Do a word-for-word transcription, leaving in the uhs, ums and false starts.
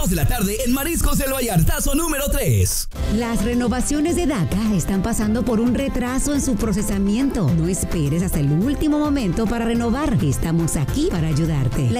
de la tarde en Mariscos El Vallartazo número tres. Las renovaciones de DACA están pasando por un retraso en su procesamiento. No esperes hasta el último momento para renovar. Estamos aquí para ayudarte.